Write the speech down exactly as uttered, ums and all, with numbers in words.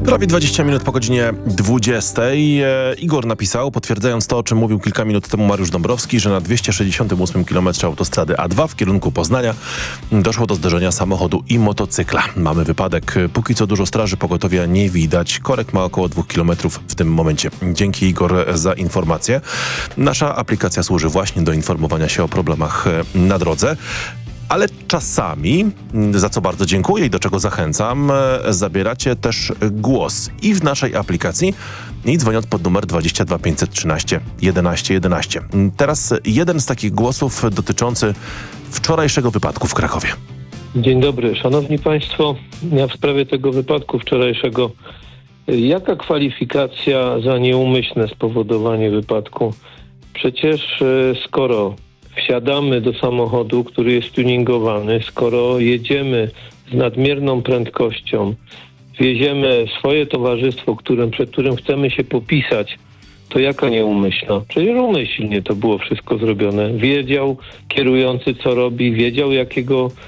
Prawie dwadzieścia minut po godzinie dwudziestej. Igor napisał, potwierdzając to, o czym mówił kilka minut temu Mariusz Dąbrowski, że na dwieście sześćdziesiątym ósmym kilometrze autostrady A dwa w kierunku Poznania doszło do zderzenia samochodu i motocykla. Mamy wypadek. Póki co dużo straży pogotowia nie widać. Korek ma około dwóch kilometrów w tym momencie. Dzięki, Igor, za informację. Nasza aplikacja służy właśnie do informowania się o problemach na drodze. Ale czasami, za co bardzo dziękuję i do czego zachęcam, zabieracie też głos i w naszej aplikacji, i dzwoniąc pod numer dwadzieścia dwa pięćset trzynaście jedenaście jedenaście. Teraz jeden z takich głosów dotyczący wczorajszego wypadku w Krakowie. Dzień dobry, szanowni państwo. Ja w sprawie tego wypadku wczorajszego. Jaka kwalifikacja za nieumyślne spowodowanie wypadku? Przecież skoro wsiadamy do samochodu, który jest tuningowany, skoro jedziemy z nadmierną prędkością, wieziemy swoje towarzystwo, którym, przed którym chcemy się popisać, to jaka nieumyślna? Przecież umyślnie to było wszystko zrobione. Wiedział kierujący, co robi, wiedział, jakiego